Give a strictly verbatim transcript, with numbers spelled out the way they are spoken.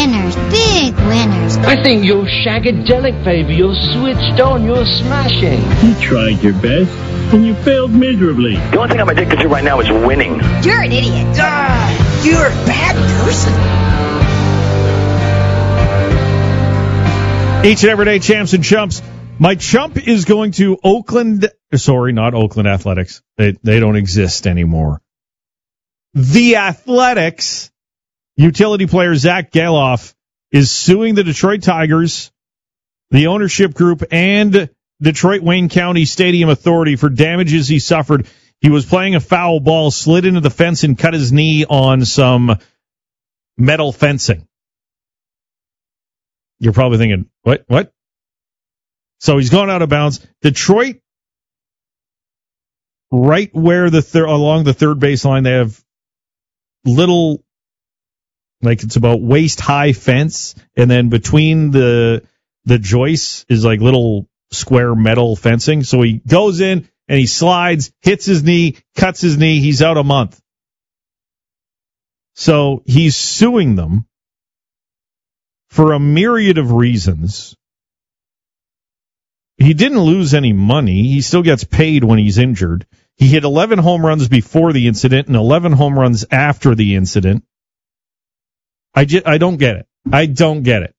winners, big winners. I think you're shagadelic, baby. You're switched on. You're smashing. You tried your best, and you failed miserably. The only thing I'm addicted to right now is winning. You're an idiot. Ah, you're a bad person. Each and every day, champs and chumps. My chump is going to Oakland. Sorry, not Oakland Athletics. They they don't exist anymore. The Athletics. Utility player Zach Geloff is suing the Detroit Tigers, the ownership group, and Detroit Wayne County Stadium Authority for damages he suffered. He was playing a foul ball, slid into the fence, and cut his knee on some metal fencing. You're probably thinking, what? What? So he's gone out of bounds. Detroit, right where the thir- along the third baseline, they have little. Like it's about waist high fence, and then between the the joists is like little square metal fencing. So he goes in and he slides, hits his knee, cuts his knee. He's out a month. So he's suing them for a myriad of reasons. He didn't lose any money. He still gets paid when he's injured. He hit eleven home runs before the incident and eleven home runs after the incident. I, just, I don't get it. I don't get it.